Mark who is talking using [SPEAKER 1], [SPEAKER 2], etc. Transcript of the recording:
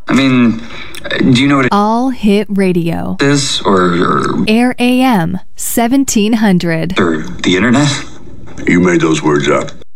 [SPEAKER 1] I mean, do you know what it
[SPEAKER 2] All Hit Radio.
[SPEAKER 1] is? Or
[SPEAKER 2] Air AM 1700.
[SPEAKER 1] the internet?
[SPEAKER 3] You made those words up.